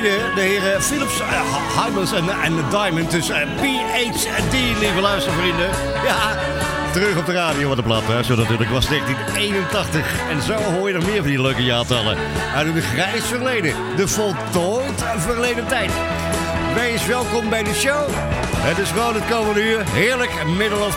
overleden. De heren Philips, Hymans en Diamond. Dus PhD, lieve luistervrienden. Ja, terug op de radio wat de plaat. Zo natuurlijk was 1981. En zo hoor je nog meer van die leuke jaartallen. Uit het grijs verleden. De voltooid verleden tijd. Wees welkom bij de show. Het is gewoon het komende uur. Heerlijk, middel of